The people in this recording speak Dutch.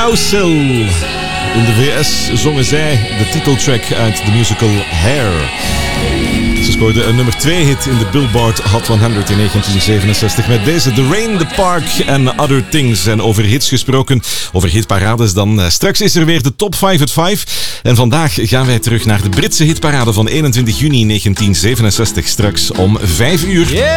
Cowsill. In de VS zongen zij de titeltrack uit de musical Hair. Ze scoorde een nummer 2 hit in de Billboard Hot 100 in 1967 met deze The Rain, The Park and Other Things. En over hits gesproken, over hitparades dan. Straks is er weer de Top 5 at 5. En vandaag gaan wij terug naar de Britse hitparade van 21 juni 1967. Straks om 5 uur. Yeah!